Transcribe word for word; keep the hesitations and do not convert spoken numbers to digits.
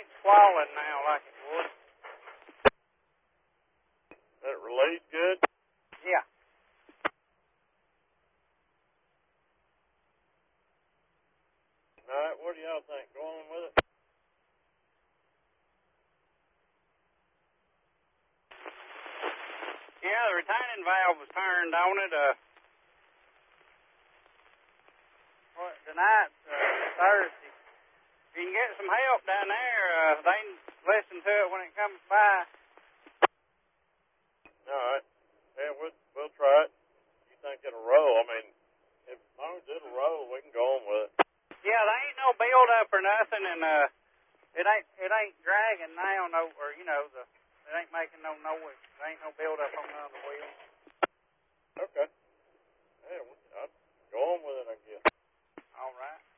ain't swallowing now like it would. That release good? Yeah. All right, what do y'all think? Go on with it? Yeah, the retaining valve was turned on it. Uh, what, tonight, uh, Thursday. If you can get some help down there, uh, they can listen to it when it comes by. All right. Yeah, we'll, we'll try it. You think it'll roll? I mean, if, as long as it'll roll, we can go on with it. Yeah, there ain't no build up or nothing, and uh, it ain't it ain't dragging now, no, or you know, the it ain't making no noise. There ain't no build up on none of the wheels. Okay. Yeah, we, I'll go on with it, I guess. All right.